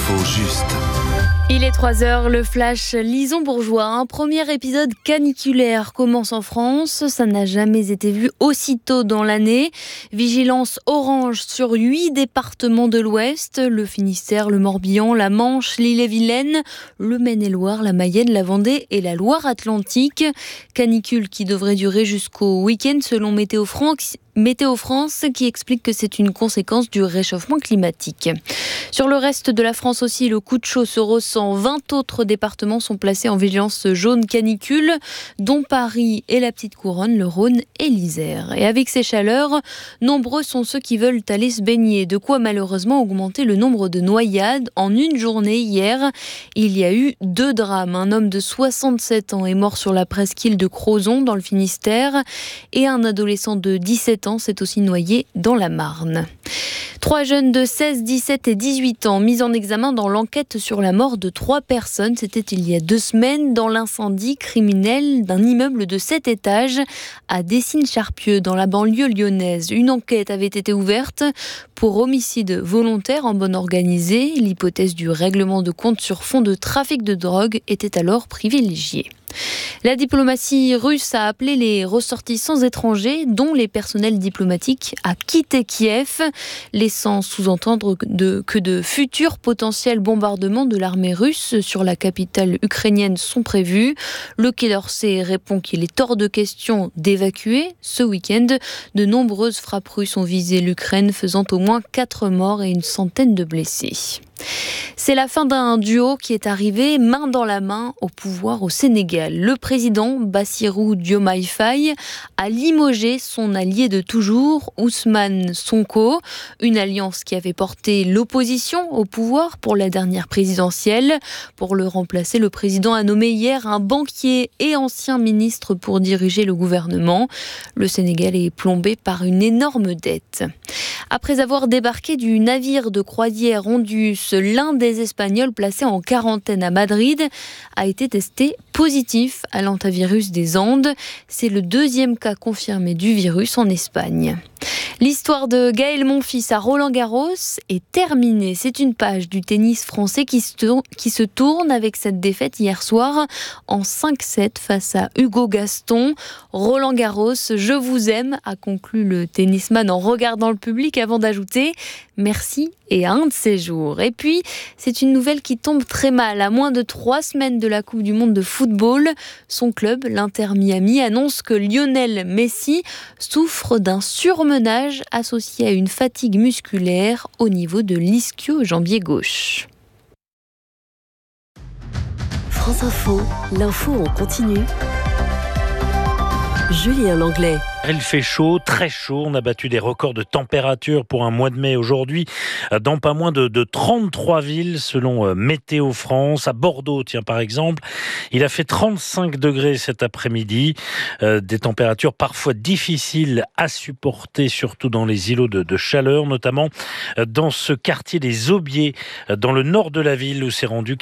L'info juste. Il est 3h, le flash Lison Bourgeois. Un premier épisode caniculaire commence en France. Ça n'a jamais été vu aussitôt dans l'année. Vigilance orange sur 8 départements de l'Ouest. Le Finistère, le Morbihan, la Manche, l'Ille-et-Vilaine, le Maine-et-Loire, la Mayenne, la Vendée et la Loire-Atlantique. Canicule qui devrait durer jusqu'au week-end selon Météo France qui explique que c'est une conséquence du réchauffement climatique. Sur le reste de la France aussi, le coup de chaud se ressent. 20 autres départements sont placés en vigilance jaune canicule, dont Paris et la Petite Couronne, le Rhône et l'Isère. Et avec ces chaleurs, nombreux sont ceux qui veulent aller se baigner. De quoi malheureusement augmenter le nombre de noyades. En une journée hier, il y a eu 2 drames. Un homme de 67 ans est mort sur la presqu'île de Crozon dans le Finistère et un adolescent de 17 ans s'est aussi noyé dans la Marne. 3 jeunes de 16, 17 et 18 ans mis en examen dans l'enquête sur la mort de 3 personnes. C'était il y a 2 semaines dans l'incendie criminel d'un immeuble de 7 étages à Décines-Charpieu dans la banlieue lyonnaise. Une enquête avait été ouverte pour homicide volontaire en bonne organisée. L'hypothèse du règlement de compte sur fond de trafic de drogue était alors privilégiée. La diplomatie russe a appelé les ressortissants étrangers, dont les personnels diplomatiques, à quitter Kiev, laissant sous-entendre que de futurs potentiels bombardements de l'armée russe sur la capitale ukrainienne sont prévus. Le Quai d'Orsay répond qu'il est hors de question d'évacuer. Ce week-end, de nombreuses frappes russes ont visé l'Ukraine, faisant au moins 4 morts et une centaine de blessés. C'est la fin d'un duo qui est arrivé main dans la main au pouvoir au Sénégal. Le président Bassirou Diomaye Faye a limogé son allié de toujours, Ousmane Sonko, une alliance qui avait porté l'opposition au pouvoir pour la dernière présidentielle. Pour le remplacer, le président a nommé hier un banquier et ancien ministre pour diriger le gouvernement. Le Sénégal est plombé par une énorme dette. Après avoir débarqué du navire de croisière Ondus, l'un des Espagnols placés en quarantaine à Madrid a été testé positif à l'hantavirus des Andes. C'est le 2e cas confirmé du virus en Espagne. L'histoire de Gaël Monfils à Roland-Garros est terminée. C'est une page du tennis français qui se tourne avec cette défaite hier soir en 5-7 face à Hugo Gaston. Roland-Garros, je vous aime, a conclu le tennisman en regardant le public avant d'ajouter « Merci et à un de ces jours ». Et puis, c'est une nouvelle qui tombe très mal. À moins de 3 semaines de la Coupe du Monde de football, son club, l'Inter Miami, annonce que Lionel Messi souffre d'un surmenage associé à une fatigue musculaire au niveau de l'ischio-jambier gauche. France Info, l'info en continu. Julien Langlais. Il fait chaud, très chaud. On a battu des records de température pour un mois de mai aujourd'hui dans pas moins de 33 villes selon Météo France. À Bordeaux, tiens, par exemple, il a fait 35 degrés cet après-midi. Des températures parfois difficiles à supporter, surtout dans les îlots de chaleur, notamment dans ce quartier des Aubiers, dans le nord de la ville où s'est rendu